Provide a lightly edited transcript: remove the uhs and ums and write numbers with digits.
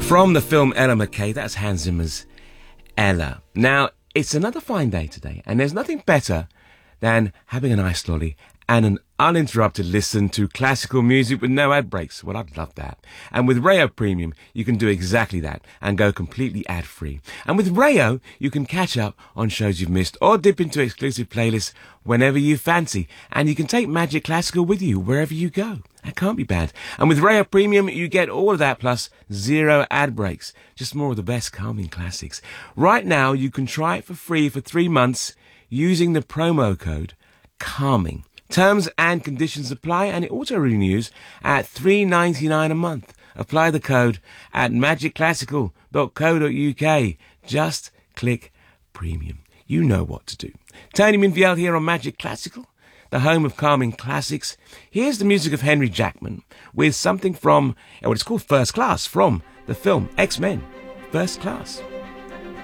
From the film Ella McKay, that's Hans Zimmer's Ella. Now, it's another fine day today, and there's nothing better than having a nice lolly and an uninterrupted listen to classical music with no ad breaks. Well, I'd love that. And with Rayo Premium, you can do exactly that and go completely ad-free. And with Rayo, you can catch up on shows you've missed or dip into exclusive playlists whenever you fancy. And you can take Magic Classical with you wherever you go. That can't be bad. And with Rayo Premium, you get all of that plus 0 ad breaks. Just more of the best calming classics. Right now, you can try it for free for 3 months using the promo code CALMING. Terms and conditions apply, and it auto renews at $3.99 a month. Apply the code at magicclassical.co.uk. Just click premium. You know what to do. Tony Minfield here on Magic Classical, the home of calming classics. Here's the music of Henry Jackman with something from, it's called First Class, from the film X-Men First Class.